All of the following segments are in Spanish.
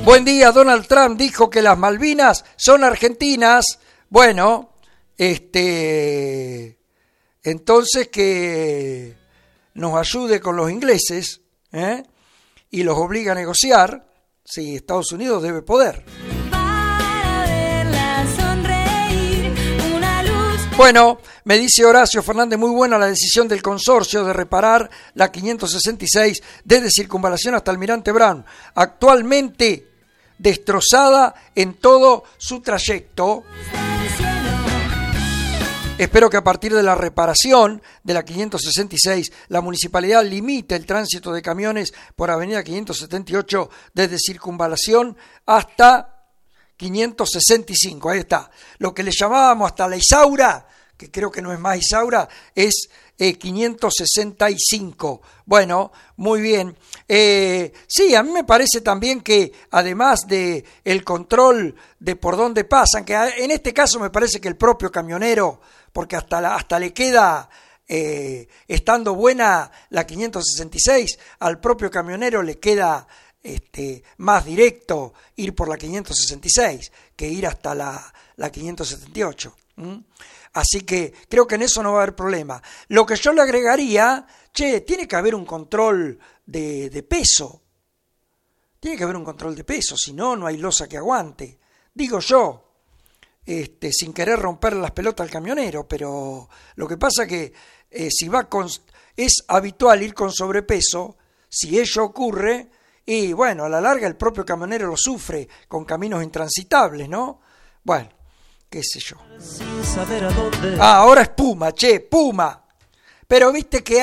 Buen día, Donald Trump dijo que las Malvinas son argentinas. Bueno, entonces que nos ayude con los ingleses, y los obliga a negociar. Si Estados Unidos debe poder. Bueno, me dice Horacio Fernández, muy buena la decisión del consorcio de reparar la 566 desde Circunvalación hasta Almirante Brown, actualmente destrozada en todo su trayecto. Espero que a partir de la reparación de la 566, la municipalidad limite el tránsito de camiones por avenida 578 desde Circunvalación hasta 565, ahí está. Lo que le llamábamos hasta la Isaura, que creo que no es más Isaura, es 565. Bueno, muy bien. Sí, a mí me parece también que además de el control de por dónde pasan, que en este caso me parece que el propio camionero, porque hasta le queda, estando buena la 566, al propio camionero le queda más directo ir por la 566 que ir hasta la 578. Así que creo que en eso no va a haber problema. Lo que yo le agregaría, tiene que haber un control de peso. Tiene que haber un control de peso, si no, no hay losa que aguante. Digo yo, sin querer romper las pelotas al camionero, pero lo que pasa que si va es habitual ir con sobrepeso, si ello ocurre, y bueno, a la larga el propio camionero lo sufre con caminos intransitables, ¿no? Bueno, qué sé yo. Ahora es Puma, Puma. Pero viste que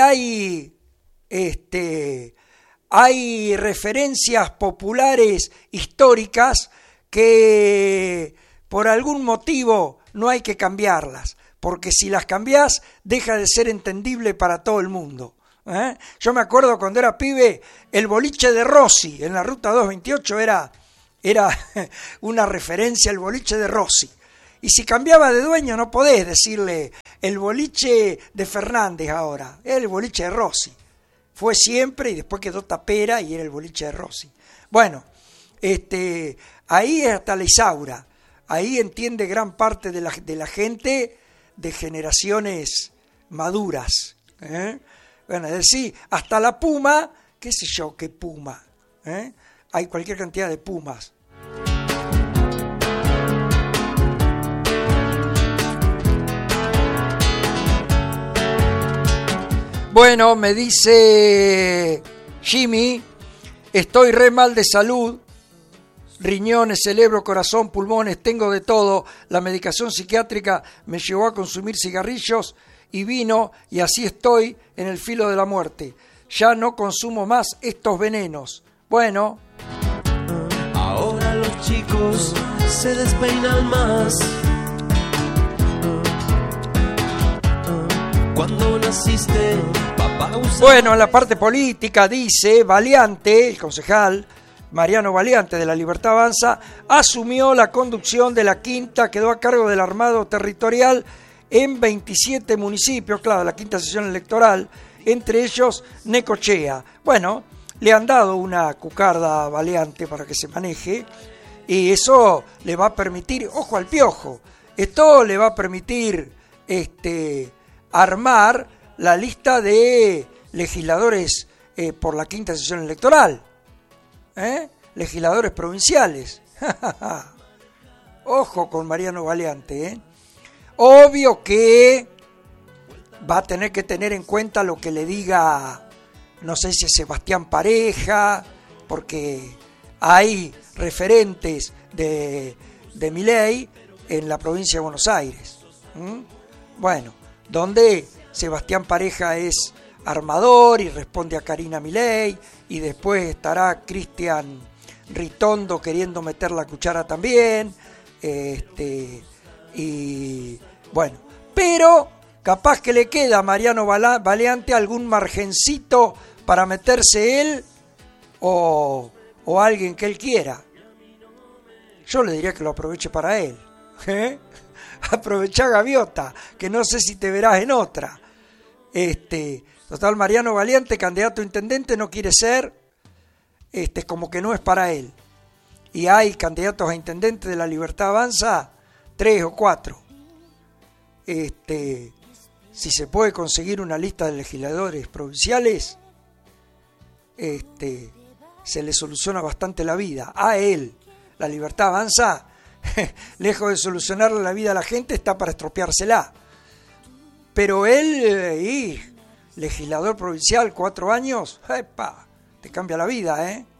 hay referencias populares históricas que por algún motivo no hay que cambiarlas, porque si las cambiás deja de ser entendible para todo el mundo. Yo me acuerdo cuando era pibe, el boliche de Rossi en la ruta 228 era una referencia al boliche de Rossi. Y si cambiaba de dueño no podés decirle el boliche de Fernández ahora, era el boliche de Rossi. Fue siempre y después quedó Tapera y era el boliche de Rossi. Bueno, ahí es hasta la Isaura, ahí entiende gran parte de la gente de generaciones maduras. Bueno, es decir, hasta la Puma, qué sé yo, qué Puma. Hay cualquier cantidad de Pumas. Bueno, me dice Jimmy, estoy re mal de salud, riñones, cerebro, corazón, pulmones, tengo de todo. La medicación psiquiátrica me llevó a consumir cigarrillos y vino y así estoy en el filo de la muerte. Ya no consumo más estos venenos. Bueno. Ahora los chicos se despeinan más. Cuando naciste, papá usaba... Bueno, en la parte política dice, Valiante, el concejal Mariano Valiante de La Libertad Avanza, asumió la conducción de la quinta, quedó a cargo del armado territorial en 27 municipios, claro, la quinta sesión electoral, entre ellos Necochea. Bueno, le han dado una cucarda a Valiante para que se maneje y eso le va a permitir, ojo al piojo, esto le va a permitir armar la lista de legisladores por la quinta sesión electoral, legisladores provinciales. Ojo con Mariano Valiante, Obvio que va a tener que tener en cuenta lo que le diga, no sé si es Sebastián Pareja, porque hay referentes de Milei en la provincia de Buenos Aires. Bueno, donde Sebastián Pareja es armador y responde a Karina Milei, y después estará Cristian Ritondo queriendo meter la cuchara también, y bueno, pero capaz que le queda a Mariano Valiante algún margencito para meterse él o alguien que él quiera. Yo le diría que lo aproveche para él. Aprovechá, gaviota, que no sé si te verás en otra. Total, Mariano Valiante, candidato a intendente, no quiere ser, como que no es para él. y hay candidatos a intendente de La Libertad Avanza, 3 o 4. Si se puede conseguir una lista de legisladores provinciales, se le soluciona bastante la vida. A él, La Libertad Avanza, lejos de solucionarle la vida a la gente, está para estropeársela. Pero él, legislador provincial, 4 años, ¡epa!, te cambia la vida, ¿eh?